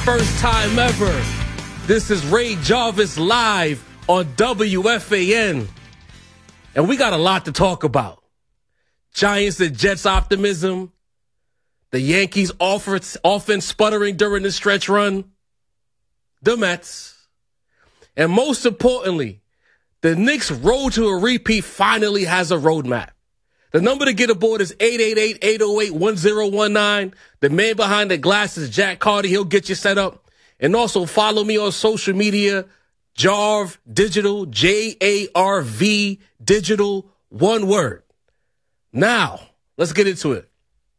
first time ever. This is Ray Jarvis live on WFAN. And we got a lot to talk about. Giants and Jets optimism. The Yankees offense sputtering during the stretch run. The Mets. And most importantly, the Knicks' road to a repeat finally has a roadmap. The number to get aboard is 888-808-1019. The man behind the glass is Jack Carty. He'll get you set up. And also follow me on social media, Jarv Digital, Jarv Digital, one word. Now, let's get into it.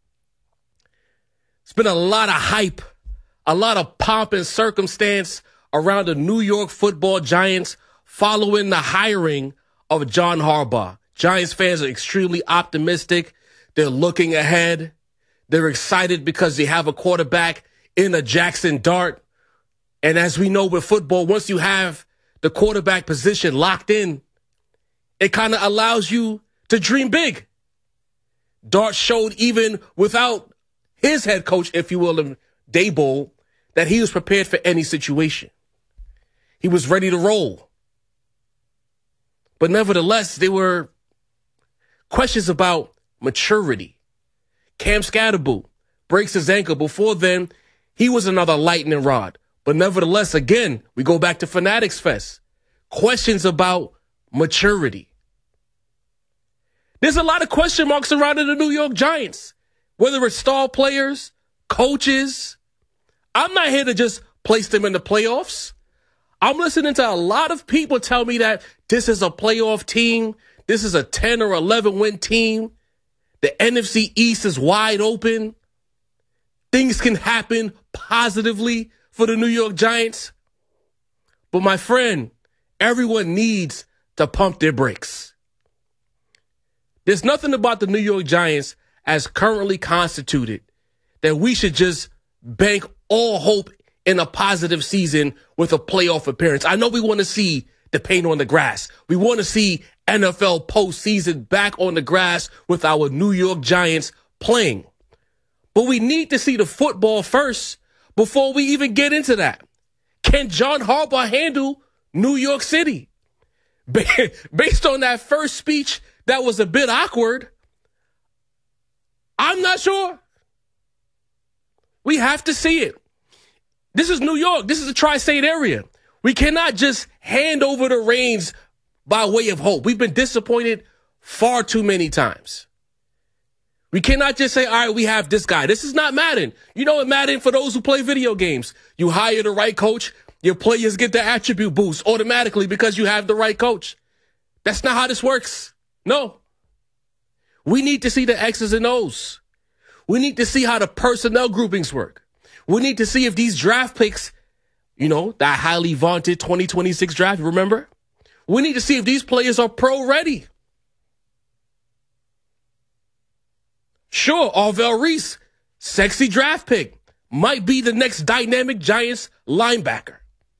It's been a lot of hype, a lot of pomp and circumstance around the New York Football Giants following the hiring of John Harbaugh. Giants fans are extremely optimistic. They're looking ahead. They're excited because they have a quarterback in a Jackson Dart. And as we know with football, once you have the quarterback position locked in, it kind of allows you to dream big. Dart showed even without his head coach, if you will, Daboll, that he was prepared for any situation. He was ready to roll. But nevertheless, there were questions about maturity. Cam Scatterbull breaks his ankle. Before then, he was another lightning rod. But nevertheless, again, we go back to Fanatics Fest. Questions about maturity. There's a lot of question marks around the New York Giants, whether it's star players, coaches. I'm not here to just place them in the playoffs. I'm listening to a lot of people tell me that this is a playoff team. This is a 10 or 11 win team. The NFC East is wide open. Things can happen positively for the New York Giants. But my friend, everyone needs to pump their brakes. There's nothing about the New York Giants as currently constituted that we should just bank all hope in a positive season with a playoff appearance. I know we want to see the paint on the grass. We want to see NFL postseason back on the grass with our New York Giants playing. But we need to see the football first before we even get into that. Can John Harbaugh handle New York City? Based on that first speech that was a bit awkward, I'm not sure. We have to see it. This is New York. This is the tri-state area. We cannot just hand over the reins by way of hope. We've been disappointed far too many times. We cannot just say, all right, we have this guy. This is not Madden. You know what Madden, for those who play video games, you hire the right coach, your players get the attribute boost automatically because you have the right coach. That's not how this works. No. We need to see the X's and O's. We need to see how the personnel groupings work. We need to see if these draft picks, you know, that highly vaunted 2026 draft, remember? We need to see if these players are pro ready. Sure, Arvell Reese, sexy draft pick, might be the next dynamic Giants linebacker.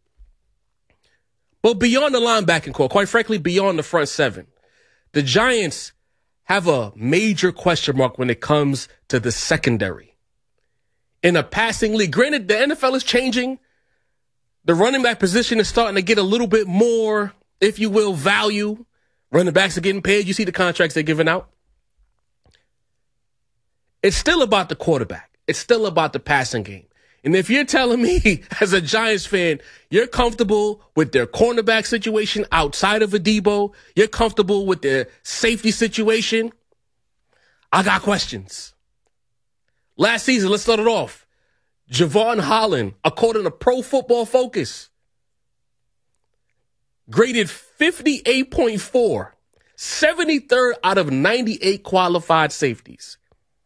But beyond the linebacking core, quite frankly, beyond the front seven, the Giants have a major question mark when it comes to the secondary. In a passing league, granted, the NFL is changing. The running back position is starting to get a little bit more, if you will, value. Running backs are getting paid. You see the contracts they're giving out. It's still about the quarterback. It's still about the passing game. And if you're telling me as a Giants fan, you're comfortable with their cornerback situation outside of Adebo, you're comfortable with their safety situation, I got questions. Last season, let's start it off. Javon Holland, according to Pro Football Focus, graded 58.4, 73rd out of 98 qualified safeties.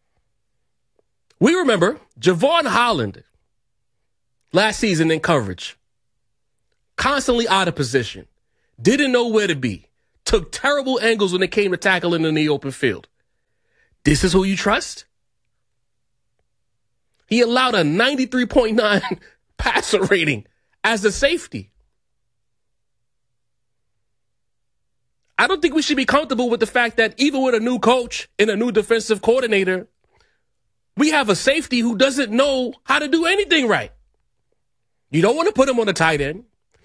We remember Javon Holland last season in coverage, constantly out of position, didn't know where to be, took terrible angles when it came to tackling in the open field. This is who you trust? He allowed a 93.9 passer rating as a safety. I don't think we should be comfortable with the fact that even with a new coach and a new defensive coordinator, we have a safety who doesn't know how to do anything right. You don't want to put him on the tight end.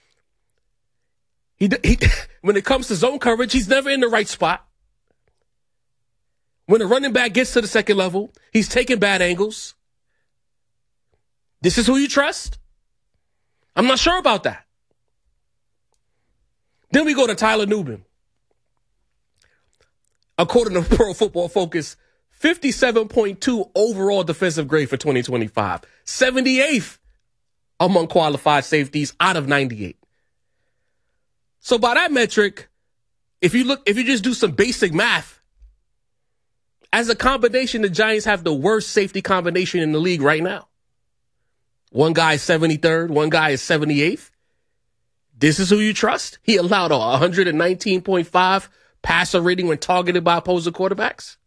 He when it comes to zone coverage, he's never in the right spot. When the running back gets to the second level, he's taking bad angles. This is who you trust? I'm not sure about that. Then we go to Tyler Nubin. According to Pro Football Focus, 57.2 overall defensive grade for 2025. 78th among qualified safeties out of 98. So by that metric, if you just do some basic math, as a combination, the Giants have the worst safety combination in the league right now. One guy is 73rd, one guy is 78th. This is who you trust? He allowed a 119.5 passer rating when targeted by opposing quarterbacks.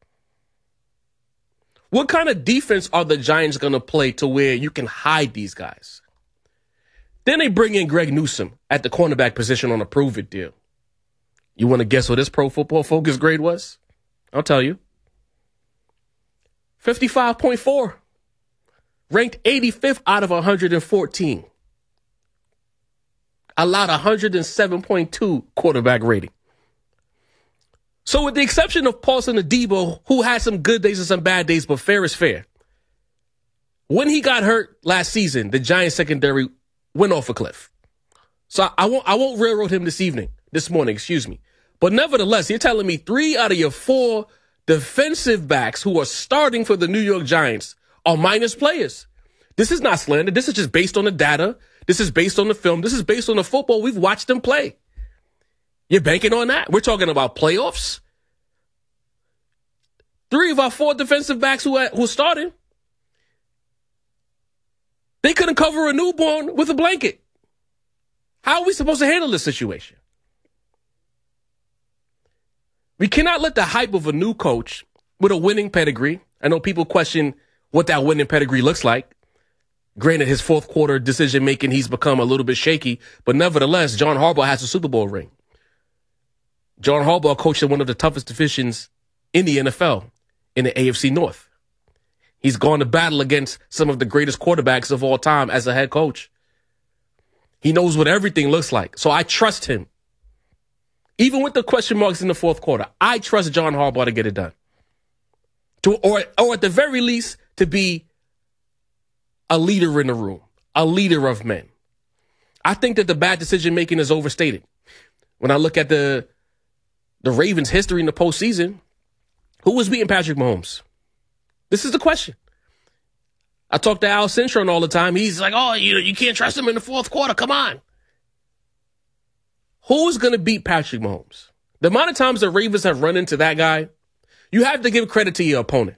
What kind of defense are the Giants going to play to where you can hide these guys? Then they bring in Greg Newsome at the cornerback position on a prove-it deal. You want to guess what his Pro Football Focus grade was? I'll tell you. 55.4. Ranked 85th out of 114. Allowed 107.2 quarterback rating. So with the exception of Paulson Adebo, who had some good days and some bad days, but fair is fair. When he got hurt last season, the Giants secondary went off a cliff. So I won't railroad him this morning. But nevertheless, you're telling me 3 out of your 4 defensive backs who are starting for the New York Giants are minus players. This is not slander. This is just based on the data. This is based on the film. This is based on the football we've watched them play. You're banking on that? We're talking about playoffs. 3 of our 4 defensive backs who started, they couldn't cover a newborn with a blanket. How are we supposed to handle this situation? We cannot let the hype of a new coach with a winning pedigree. I know people question what that winning pedigree looks like. Granted, his fourth quarter decision-making, he's become a little bit shaky. But nevertheless, John Harbaugh has a Super Bowl ring. John Harbaugh coached in one of the toughest divisions in the NFL, in the AFC North. He's gone to battle against some of the greatest quarterbacks of all time as a head coach. He knows what everything looks like. So I trust him. Even with the question marks in the fourth quarter, I trust John Harbaugh to get it done. Or at the very least, to be a leader in the room, a leader of men. I think that the bad decision-making is overstated. When I look at the Ravens' history in the postseason, who was beating Patrick Mahomes? This is the question. I talk to Al Cintron all the time. He's like, oh, you can't trust him in the fourth quarter. Come on. Who's going to beat Patrick Mahomes? The amount of times the Ravens have run into that guy, you have to give credit to your opponent.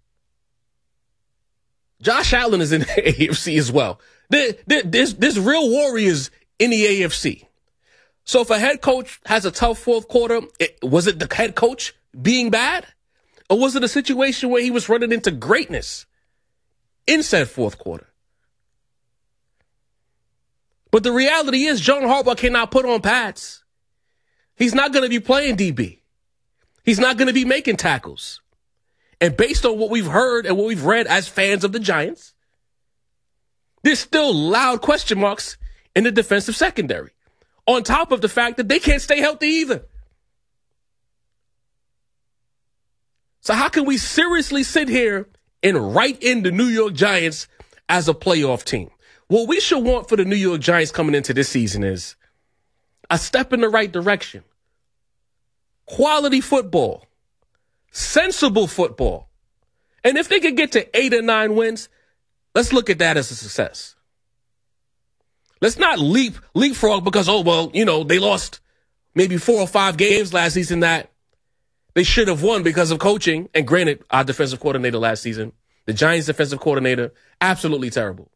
Josh Allen is in the AFC as well. There's real warriors in the AFC. So if a head coach has a tough fourth quarter, was it the head coach being bad? Or was it a situation where he was running into greatness in said fourth quarter? But the reality is John Harbaugh cannot put on pads. He's not going to be playing DB. He's not going to be making tackles. And based on what we've heard and what we've read as fans of the Giants, there's still loud question marks in the defensive secondary. On top of the fact that they can't stay healthy either. So how can we seriously sit here and write in the New York Giants as a playoff team? What we should want for the New York Giants coming into this season is a step in the right direction. Quality football. Sensible football. And if they could get to 8 or 9 wins, let's look at that as a success. Let's not leapfrog because, they lost maybe 4 or 5 games last season that they should have won because of coaching. And granted, our defensive coordinator last season, the Giants defensive coordinator, absolutely terrible.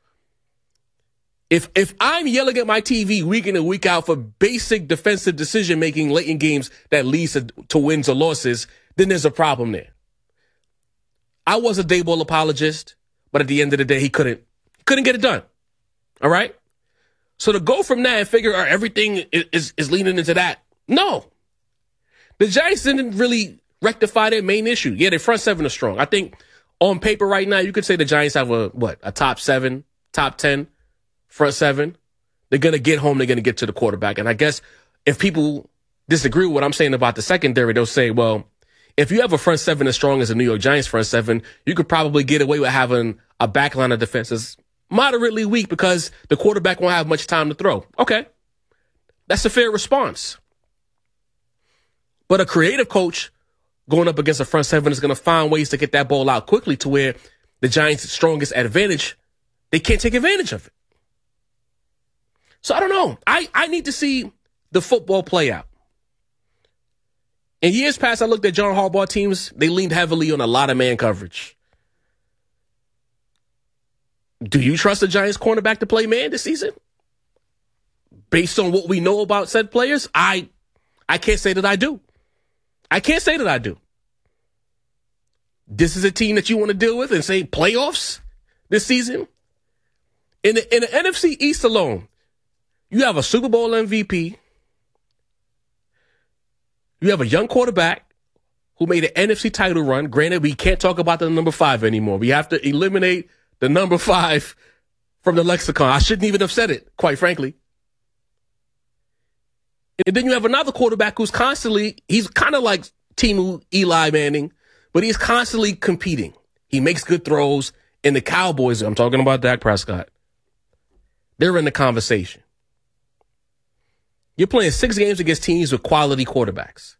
If I'm yelling at my TV week in and week out for basic defensive decision-making late in games that leads to wins or losses, then there's a problem there. I was a Daboll apologist, but at the end of the day, he couldn't get it done. All right? So to go from that and figure out everything is leaning into that, no. The Giants didn't really rectify their main issue. Yeah, their front seven is strong. I think on paper right now, you could say the Giants have a top 7, top 10 front seven, they're going to get home, they're going to get to the quarterback. And I guess if people disagree with what I'm saying about the secondary, they'll say, well, if you have a front seven as strong as the New York Giants front seven, you could probably get away with having a back line of defense that's moderately weak because the quarterback won't have much time to throw. Okay. That's a fair response. But a creative coach going up against a front seven is going to find ways to get that ball out quickly to where the Giants' strongest advantage, they can't take advantage of it. So I don't know. I need to see the football play out. In years past, I looked at John Harbaugh teams. They leaned heavily on a lot of man coverage. Do you trust the Giants cornerback to play man this season? Based on what we know about said players, I can't say that I do. I can't say that I do. This is a team that you want to deal with and say playoffs this season? In the NFC East alone, you have a Super Bowl MVP. You have a young quarterback who made an NFC title run. Granted, we can't talk about the number 5 anymore. We have to eliminate the number 5 from the lexicon. I shouldn't even have said it, quite frankly. And then you have another quarterback who's he's kind of like Team Eli Manning, but he's constantly competing. He makes good throws. And the Cowboys, I'm talking about Dak Prescott, they're in the conversation. You're playing 6 games against teams with quality quarterbacks.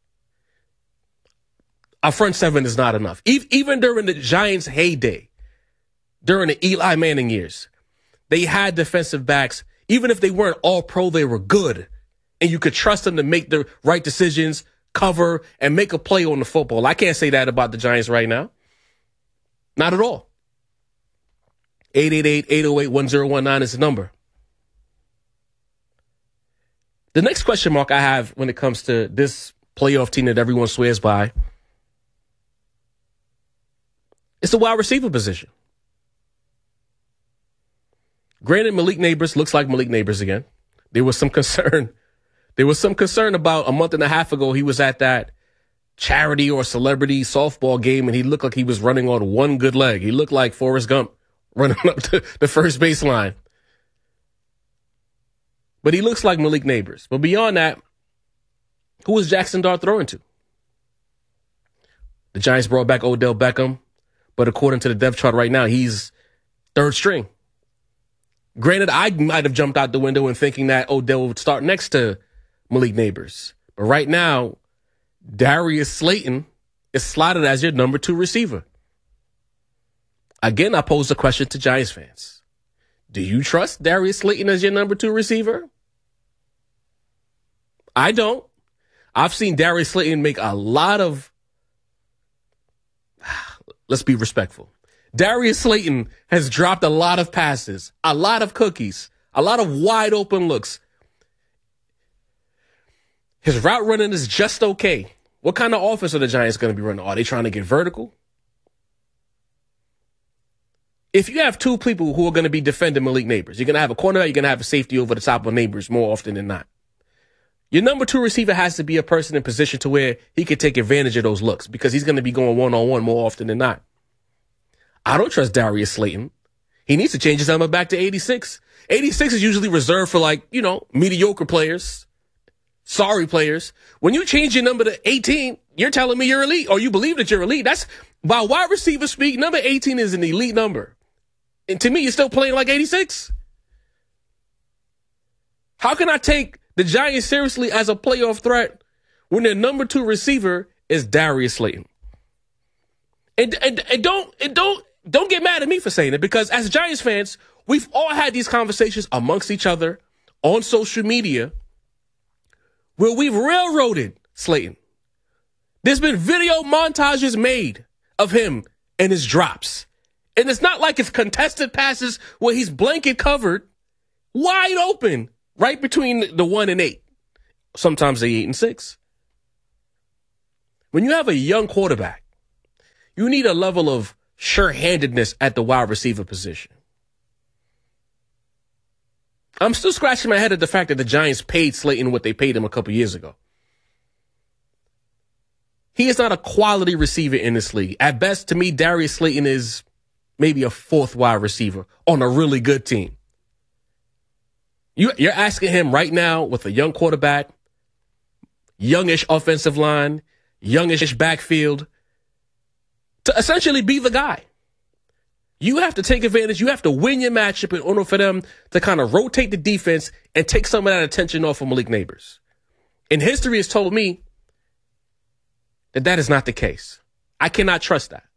A front seven is not enough. Even during the Giants' heyday, during the Eli Manning years, they had defensive backs. Even if they weren't all pro, they were good. And you could trust them to make the right decisions, cover, and make a play on the football. I can't say that about the Giants right now. Not at all. 888-808-1019 is the number. The next question mark I have when it comes to this playoff team that everyone swears by is the wide receiver position. Granted, Malik Nabers looks like Malik Nabers again. There was some concern. There was some concern about a month and a half ago. He was at that charity or celebrity softball game, and he looked like he was running on one good leg. He looked like Forrest Gump running up to the first baseline. But he looks like Malik Nabers. But beyond that, who is Jackson Dart throwing to? The Giants brought back Odell Beckham, but according to the depth chart right now, he's third string. Granted, I might have jumped out the window in thinking that Odell would start next to Malik Nabers. But right now, Darius Slayton is slotted as your number 2 receiver. Again, I pose the question to Giants fans. Do you trust Darius Slayton as your number 2 receiver? I don't. I've seen Darius Slayton make a lot of, let's be respectful. Darius Slayton has dropped a lot of passes, a lot of cookies, a lot of wide open looks. His route running is just okay. What kind of offense are the Giants going to be running? Are they trying to get vertical? If you have 2 people who are going to be defending Malik Nabers, you're going to have a cornerback, you're going to have a safety over the top of Nabers more often than not. Your number 2 receiver has to be a person in position to where he can take advantage of those looks because he's going to be going one-on-one more often than not. I don't trust Darius Slayton. He needs to change his number back to 86. 86 is usually reserved for mediocre players, sorry players. When you change your number to 18, you're telling me you're elite or you believe that you're elite. That's by wide receiver speak. Number 18 is an elite number. And to me, you're still playing like 86. How can I take the Giants seriously as a playoff threat when their number 2 receiver is Darius Slayton? And don't get mad at me for saying it because as Giants fans, we've all had these conversations amongst each other on social media where we've railroaded Slayton. There's been video montages made of him and his drops. And it's not like it's contested passes where he's blanket covered, wide open, right between the 1 and 8. Sometimes the 8 and 6. When you have a young quarterback, you need a level of sure-handedness at the wide receiver position. I'm still scratching my head at the fact that the Giants paid Slayton what they paid him a couple years ago. He is not a quality receiver in this league. At best, to me, Darius Slayton is maybe a 4th wide receiver on a really good team. You're asking him right now with a young quarterback, youngish offensive line, youngish backfield, to essentially be the guy. You have to take advantage. You have to win your matchup in order for them to kind of rotate the defense and take some of that attention off of Malik Neighbors. And history has told me that is not the case. I cannot trust that.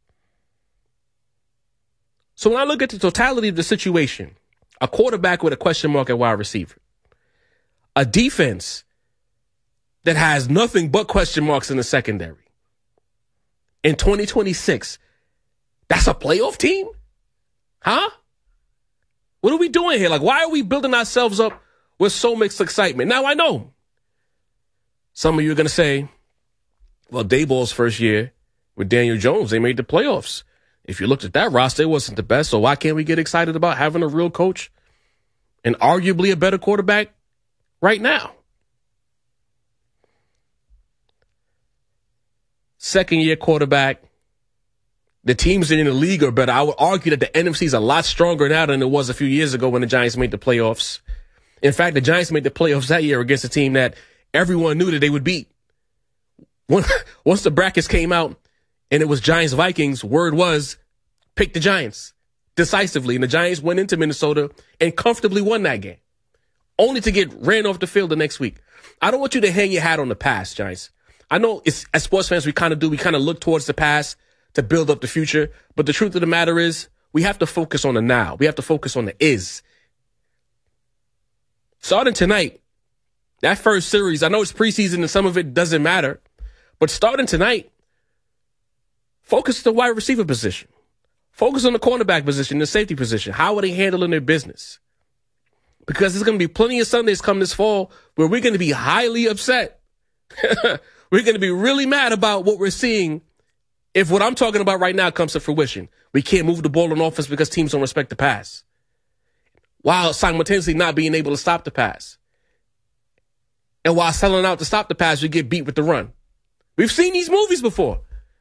So when I look at the totality of the situation, a quarterback with a question mark at wide receiver, a defense that has nothing but question marks in the secondary, in 2026, that's a playoff team? Huh? What are we doing here? Like, why are we building ourselves up with so much excitement? Now, I know some of you are going to say, well, Daboll's first year with Daniel Jones, they made the playoffs. If you looked at that roster, it wasn't the best. So why can't we get excited about having a real coach and arguably a better quarterback right now? Second-year quarterback. The teams in the league are better. I would argue that the NFC is a lot stronger now than it was a few years ago when the Giants made the playoffs. In fact, the Giants made the playoffs that year against a team that everyone knew that they would beat. Once the brackets came out and it was Giants-Vikings, word was pick the Giants decisively. And the Giants went into Minnesota and comfortably won that game, only to get ran off the field the next week. I don't want you to hang your hat on the past, Giants. I know as sports fans, we kind of look towards the past to build up the future. But the truth of the matter is we have to focus on the now. We have to focus on the is. Starting tonight, that first series, I know it's preseason and some of it doesn't matter, but starting tonight, focus on the wide receiver position. Focus on the cornerback position, the safety position. How are they handling their business? Because there's going to be plenty of Sundays come this fall where we're going to be highly upset. We're going to be really mad about what we're seeing if what I'm talking about right now comes to fruition. We can't move the ball on offense because teams don't respect the pass, while simultaneously not being able to stop the pass. And while selling out to stop the pass, we get beat with the run. We've seen these movies before.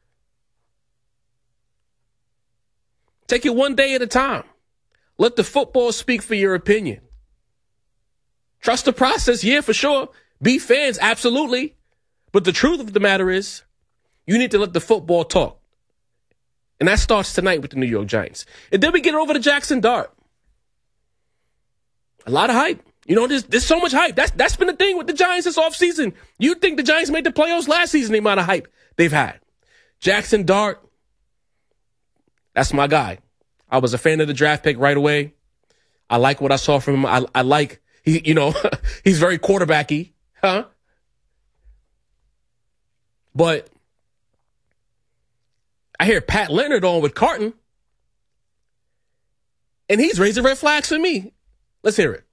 Take it one day at a time. Let the football speak for your opinion. Trust the process, yeah, for sure. Be fans, absolutely. But the truth of the matter is, you need to let the football talk. And that starts tonight with the New York Giants. And then we get over to Jackson Dart. A lot of hype. You know, there's so much hype. That's been the thing with the Giants this offseason. You'd think the Giants made the playoffs last season, the amount of hype they've had. Jackson Dart, that's my guy. I was a fan of the draft pick right away. I like what I saw from him. I like, he's very quarterbacky, huh? But I hear Pat Leonard on with Carton, and he's raising red flags for me. Let's hear it.